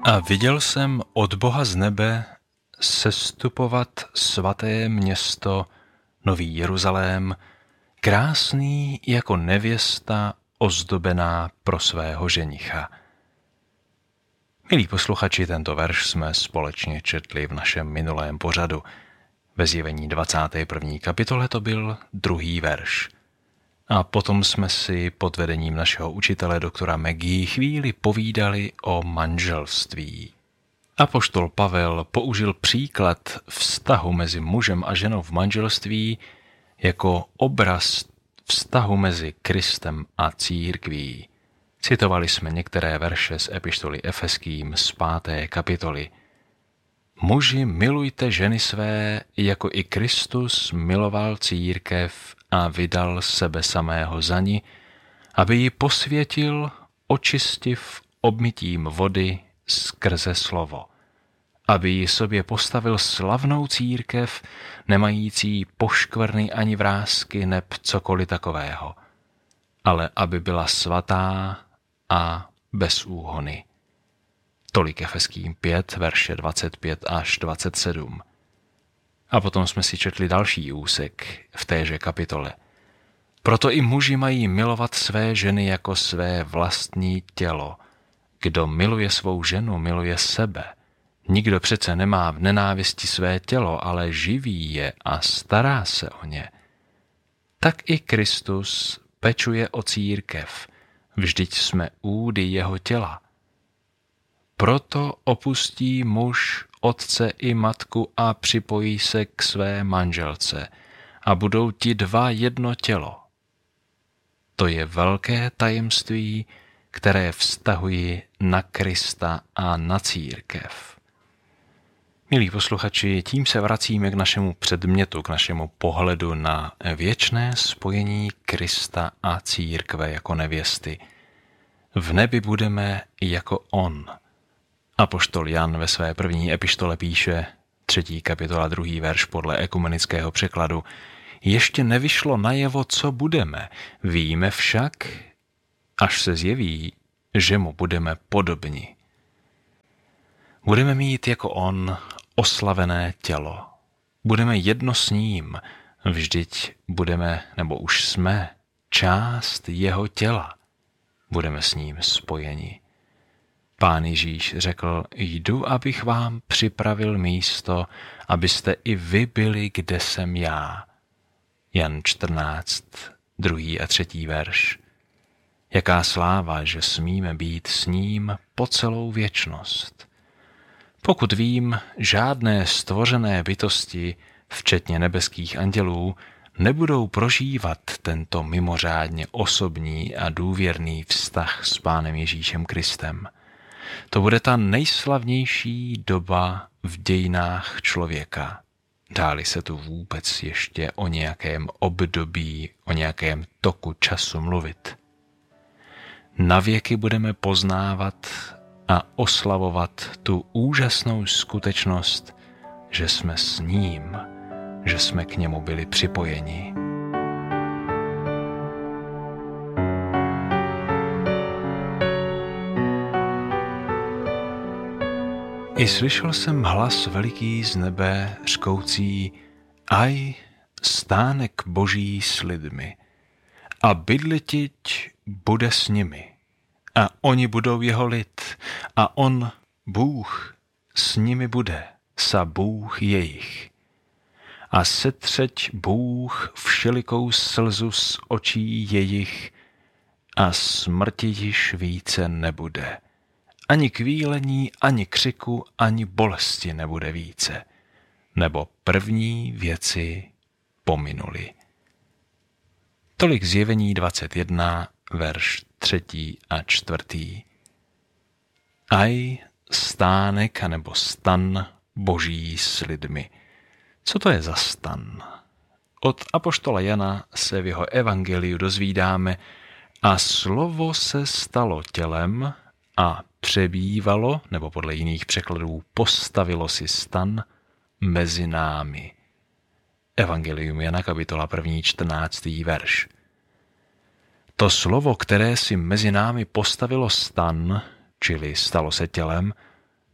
A viděl jsem od Boha z nebe sestupovat svaté město, Nový Jeruzalém, krásný jako nevěsta ozdobená pro svého ženicha. Milí posluchači, tento verš jsme společně četli v našem minulém pořadu. Ve Zjevení 21. kapitole to byl 2. verš. A potom jsme si pod vedením našeho učitele doktora Maggie chvíli povídali o manželství. Apoštol Pavel použil příklad vztahu mezi mužem a ženou v manželství jako obraz vztahu mezi Kristem a církví. Citovali jsme některé verše z epištoly Efeským z 5. kapitoly. Muži, milujte ženy své, jako i Kristus miloval církev a vydal sebe samého za ni, aby ji posvětil, očistiv obmytím vody skrze slovo, aby ji sobě postavil slavnou církev, nemající poškvrny ani vrásky neb cokoliv takového, ale aby byla svatá a bez úhony. Tolik Efeským 5, verše 25 až 27. A potom jsme si četli další úsek v téže kapitole. Proto i muži mají milovat své ženy jako své vlastní tělo. Kdo miluje svou ženu, miluje sebe. Nikdo přece nemá v nenávisti své tělo, ale živí je a stará se o ně. Tak i Kristus pečuje o církev, vždyť jsme údy jeho těla. Proto opustí muž otce i matku a připojí se k své manželce a budou ti dva jedno tělo. To je velké tajemství, které vztahuji na Krista a na církev. Milí posluchači, tím se vracíme k našemu předmětu, k našemu pohledu na věčné spojení Krista a církve jako nevěsty. V nebi budeme jako on. Apoštol Jan ve své první epištole píše, 3. kapitola 2. verš podle ekumenického překladu, ještě nevyšlo najevo, co budeme, víme však, až se zjeví, že mu budeme podobni. Budeme mít jako on oslavené tělo. Budeme jedno s ním, vždyť budeme, nebo už jsme, část jeho těla. Budeme s ním spojeni. Pán Ježíš řekl, jdu, abych vám připravil místo, abyste i vy byli, kde jsem já. Jan 14, 2. a 3. verš. Jaká sláva, že smíme být s ním po celou věčnost. Pokud vím, žádné stvořené bytosti, včetně nebeských andělů, nebudou prožívat tento mimořádně osobní a důvěrný vztah s Pánem Ježíšem Kristem. To bude ta nejslavnější doba v dějinách člověka. Dáli se tu vůbec ještě o nějakém období, o nějakém toku času mluvit. Navěky budeme poznávat a oslavovat tu úžasnou skutečnost, že jsme s ním, že jsme k němu byli připojeni. I slyšel jsem hlas veliký z nebe, řkoucí, aj stánek Boží s lidmi, a bydletiť bude s nimi, a oni budou jeho lid, a on, Bůh, s nimi bude, sa Bůh jejich. A setřeť Bůh všelikou slzu z očí jejich, a smrti již více nebude. Ani kvílení, ani křiku, ani bolesti nebude více, nebo první věci pominuly. Tolik Zjevení 21, verš 3. a 4. Aj stánek, anebo stan Boží s lidmi. Co to je za stan? Od apoštola Jana se v jeho evangeliu dozvídáme, a slovo se stalo tělem a přebývalo, nebo podle jiných překladů postavilo si stan mezi námi. Evangelium Jana, kapitola 1, 14. verš. To slovo, které si mezi námi postavilo stan, čili stalo se tělem,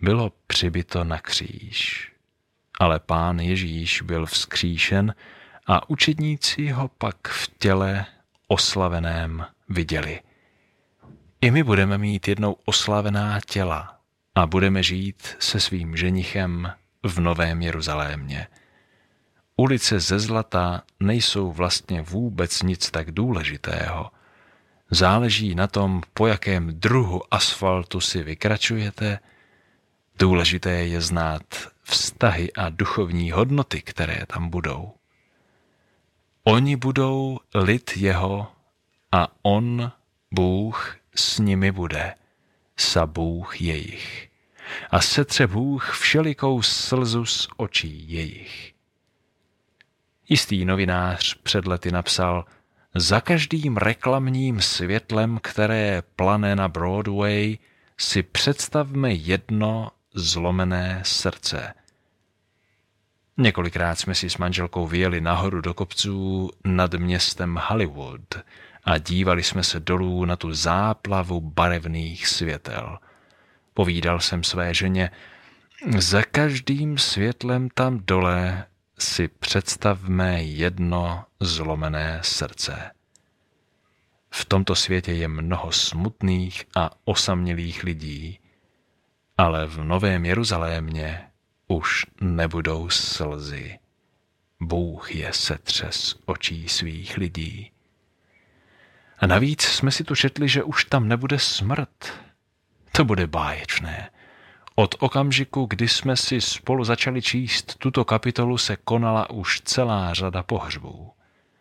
bylo přibyto na kříž. Ale Pán Ježíš byl vzkříšen a učedníci ho pak v těle oslaveném viděli. I my budeme mít jednou oslavená těla a budeme žít se svým ženichem v Novém Jeruzalémě. Ulice ze zlata nejsou vlastně vůbec nic tak důležitého. Záleží na tom, po jakém druhu asfaltu si vykračujete. Důležité je znát vztahy a duchovní hodnoty, které tam budou. Oni budou lid jeho a on, Bůh, s nimi bude, sa Bůh jejich. A setře Bůh všelikou slzu z očí jejich. Jistý novinář před lety napsal: za každým reklamním světlem, které plane na Broadway, si představme jedno zlomené srdce. Několikrát jsme si s manželkou vyjeli nahoru do kopců nad městem Hollywood a dívali jsme se dolů na tu záplavu barevných světel. Povídal jsem své ženě: za každým světlem tam dole si představme jedno zlomené srdce. V tomto světě je mnoho smutných a osamělých lidí, ale v Novém Jeruzalémě už nebudou slzy. Bůh je setře z očí svých lidí. A navíc jsme si tu četli, že už tam nebude smrt. To bude báječné. Od okamžiku, kdy jsme si spolu začali číst tuto kapitolu, se konala už celá řada pohřbů.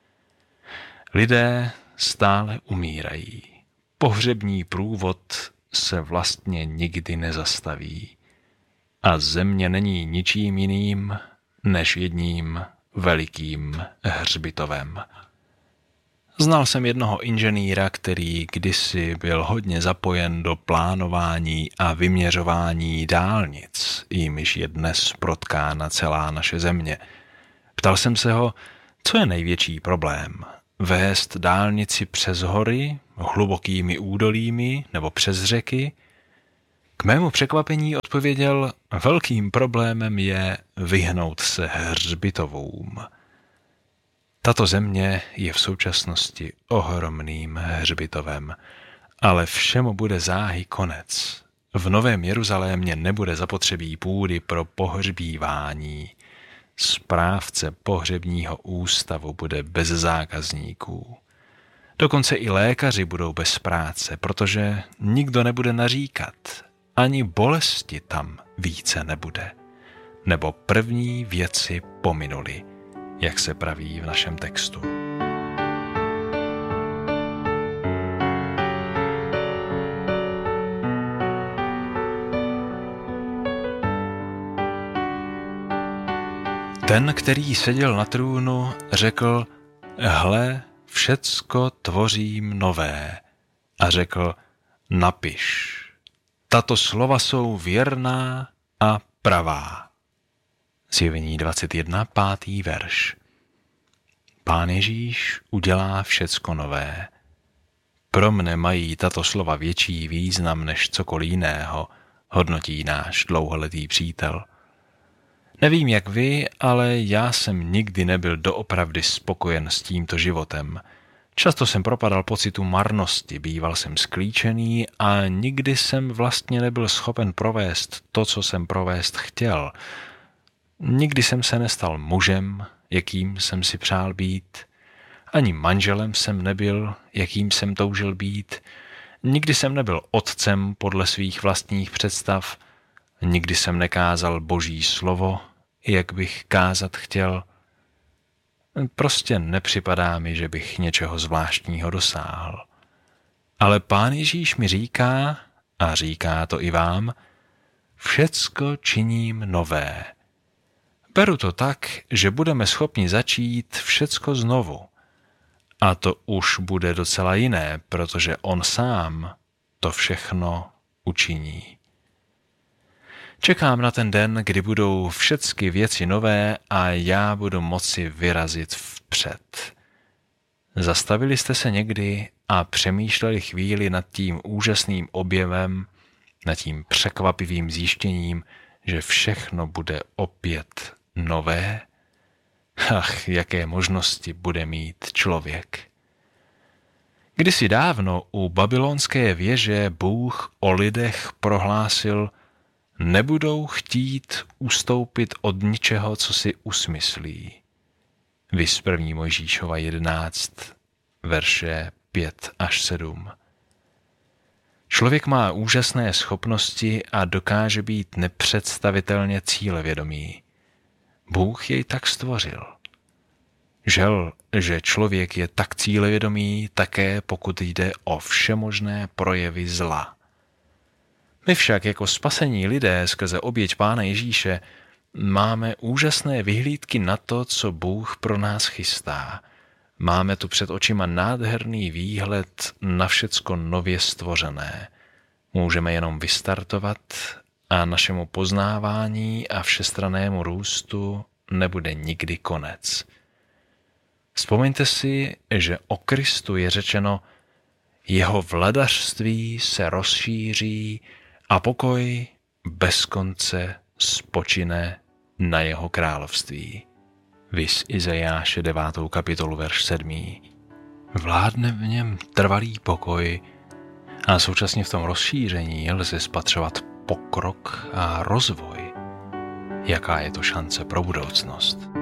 Lidé stále umírají. Pohřební průvod se vlastně nikdy nezastaví. A země není ničím jiným než jedním velikým hřbitovem. Znal jsem jednoho inženýra, který kdysi byl hodně zapojen do plánování a vyměřování dálnic, jimiž je dnes protkána celá naše země. Ptal jsem se ho, co je největší problém? Vést dálnici přes hory, hlubokými údolími nebo přes řeky? K mému překvapení odpověděl: velkým problémem je vyhnout se hřbitovům. Tato země je v současnosti ohromným hřbitovem, ale všemu bude záhy konec. V Novém Jeruzalémě nebude zapotřebí půdy pro pohřbívání. Správce pohřebního ústavu bude bez zákazníků. Dokonce i lékaři budou bez práce, protože nikdo nebude naříkat. Ani bolesti tam více nebude. Nebo první věci pominuly, jak se praví v našem textu. Ten, který seděl na trůnu, řekl: hle, všecko tvořím nové. A řekl: napiš. Tato slova jsou věrná a pravá. Zjevení 21, 5. verš. Pán Ježíš udělá všecko nové. Pro mne mají tato slova větší význam než cokoliv jiného, hodnotí náš dlouholetý přítel. Nevím jak vy, ale já jsem nikdy nebyl doopravdy spokojen s tímto životem. Často jsem propadal pocitu marnosti, býval jsem sklíčený a nikdy jsem vlastně nebyl schopen provést to, co jsem provést chtěl. Nikdy jsem se nestal mužem, jakým jsem si přál být. Ani manželem jsem nebyl, jakým jsem toužil být. Nikdy jsem nebyl otcem podle svých vlastních představ. Nikdy jsem nekázal Boží slovo, jak bych kázat chtěl. Prostě nepřipadá mi, že bych něčeho zvláštního dosáhl. Ale Pán Ježíš mi říká, a říká to i vám, všecko činím nové. Beru to tak, že budeme schopni začít všecko znovu. A to už bude docela jiné, protože on sám to všechno učiní. Čekám na ten den, kdy budou všechny věci nové a já budu moci vyrazit vpřed. Zastavili jste se někdy a přemýšleli chvíli nad tím úžasným objevem, nad tím překvapivým zjištěním, že všechno bude opět nové? Ach, jaké možnosti bude mít člověk. Kdysi dávno u babylonské věže Bůh o lidech prohlásil: nebudou chtít ustoupit od ničeho, co si usmyslí. Viz 1. Mojžíšova 11, verše 5 až 7. Člověk má úžasné schopnosti a dokáže být nepředstavitelně cílevědomý. Bůh jej tak stvořil. Žel, že člověk je tak cílevědomý také, pokud jde o všemožné projevy zla. My však jako spasení lidé skrze oběť Pána Ježíše máme úžasné vyhlídky na to, co Bůh pro nás chystá. Máme tu před očima nádherný výhled na všecko nově stvořené. Můžeme jenom vystartovat a našemu poznávání a všestrannému růstu nebude nikdy konec. Vzpomeňte si, že o Kristu je řečeno: jeho vladařství se rozšíří a pokoj bez konce spočine na jeho království. Viz Izajáše 9. kapitolu, verš 7. Vládne v něm trvalý pokoj a současně v tom rozšíření lze spatřovat pokrok a rozvoj. Jaká je to šance pro budoucnost?